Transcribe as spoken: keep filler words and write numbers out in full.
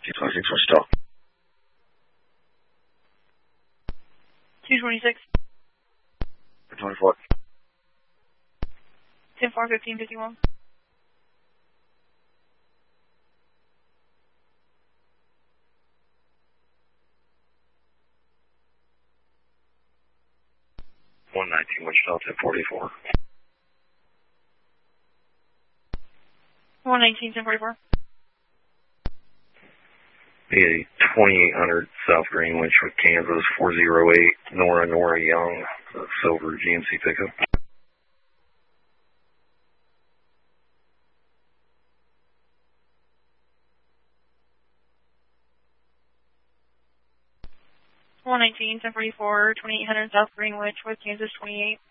twenty-six, Wichita. two twenty-six. twenty-four. ten four, fifteen fifty-one. one nineteen, Wichita, ten forty-four. one nineteen, ten forty-four. The twenty-eight hundred South Greenwich with Kansas, four oh eight, Nora Nora Young, silver G M C pickup. one nineteen, ten forty-four, twenty-eight hundred South Greenwich with Kansas, twenty-eight.